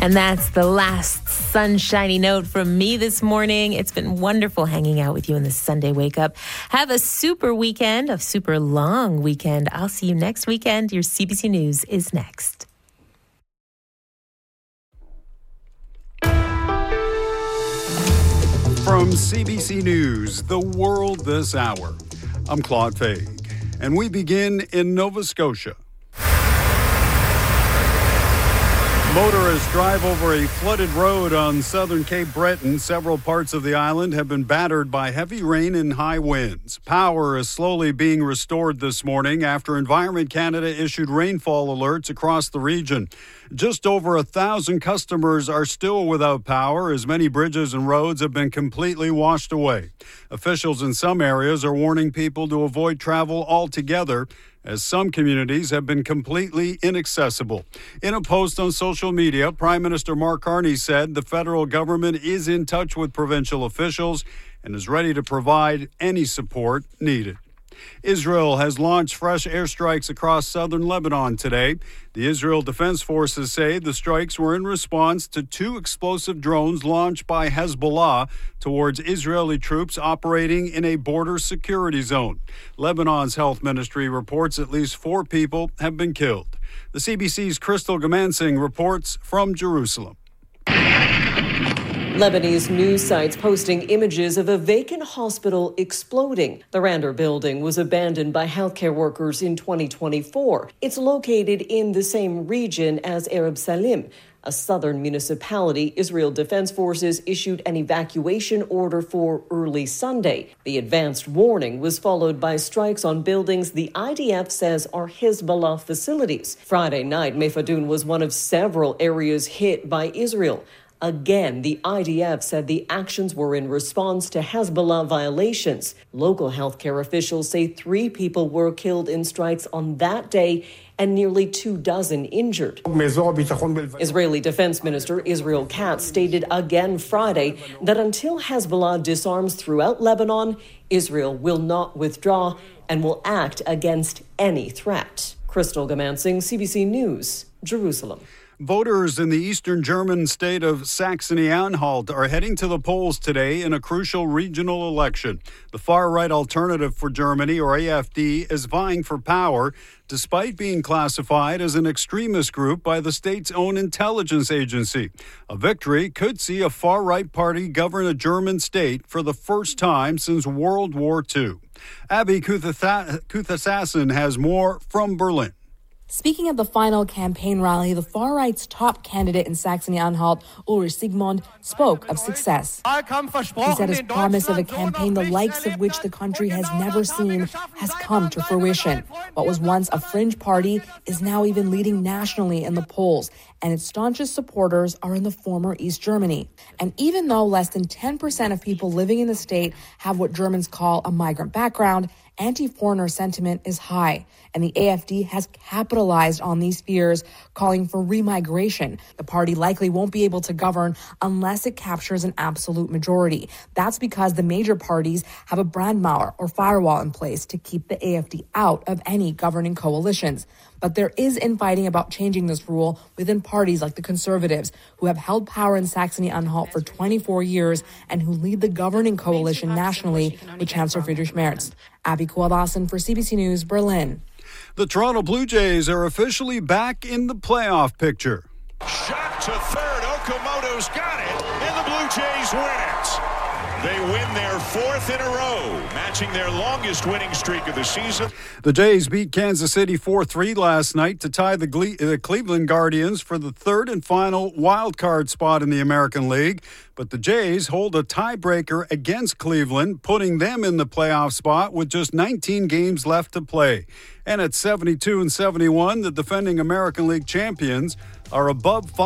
And that's the last sunshiny note from me this morning. It's been wonderful hanging out with you in this Sunday Wake Up. Have a super weekend, a super long weekend. I'll see you next weekend. Your CBC News is next. From CBC News, The World This Hour, I'm Claude Faig, and we begin in Nova Scotia. Motorists drive over a flooded road on southern Cape Breton. Several parts of the island have been battered by heavy rain and high winds. Power is slowly being restored this morning after Environment Canada issued rainfall alerts across the region. Just over 1,000 customers are still without power as many bridges and roads have been completely washed away. Officials in some areas are warning people to avoid travel altogether, as some communities have been completely inaccessible. In a post on social media, Prime Minister Mark Carney said the federal government is in touch with provincial officials and is ready to provide any support needed. Israel has launched fresh airstrikes across southern Lebanon today. The Israel Defense Forces say the strikes were in response to 2 explosive drones launched by Hezbollah towards Israeli troops operating in a border security zone. Lebanon's health ministry reports at least 4 people have been killed. The CBC's Crystal Gamansing reports from Jerusalem. Lebanese news sites posting images of a vacant hospital exploding. The Rander building was abandoned by healthcare workers in 2024. It's located in the same region as Arab Salim, a southern municipality. Israel Defense Forces issued an evacuation order for early Sunday. The advanced warning was followed by strikes on buildings the IDF says are Hezbollah facilities. Friday night, Mefadun was one of several areas hit by Israel. Again, the IDF said the actions were in response to Hezbollah violations. Local healthcare officials say 3 people were killed in strikes on that day and nearly 24 injured. Israeli Defense Minister Israel Katz stated again Friday that until Hezbollah disarms throughout Lebanon, Israel will not withdraw and will act against any threat. Crystal Gamansing, CBC News, Jerusalem. Voters in the eastern German state of Saxony-Anhalt are heading to the polls today in a crucial regional election. The far-right Alternative for Germany, or AfD, is vying for power despite being classified as an extremist group by the state's own intelligence agency. A victory could see a far-right party govern a German state for the first time since World War II. Abby Kuthasassin has more from Berlin. Speaking at the final campaign rally, the far-right's top candidate in Saxony-Anhalt, Ulrich Siegmund, spoke of success. He said his promise of a campaign the likes of which the country has never seen has come to fruition. What was once a fringe party is now even leading nationally in the polls, and its staunchest supporters are in the former East Germany. And even though less than 10% of people living in the state have what Germans call a migrant background, anti-foreigner sentiment is high, and the AfD has capitalized on these fears, calling for remigration. The party likely won't be able to govern unless it captures an absolute majority. That's because the major parties have a Brandmauer or firewall in place to keep the AfD out of any governing coalitions. But there is infighting about changing this rule within parties like the Conservatives, who have held power in Saxony-Anhalt for 24 years and who lead the governing coalition nationally with Chancellor Friedrich Merz. Abby Kuthasassin for CBC News, Berlin. The Toronto Blue Jays are officially back in the playoff picture. Shot to third. Okamoto's got it, and the Blue Jays win it. They win their 4th in a row, matching their longest winning streak of the season. The Jays beat Kansas City 4-3 last night to tie the Cleveland Guardians for the 3rd and final wild card spot in the American League. But the Jays hold a tiebreaker against Cleveland, putting them in the playoff spot with just 19 games left to play. And at 72-71, the defending American League champions are above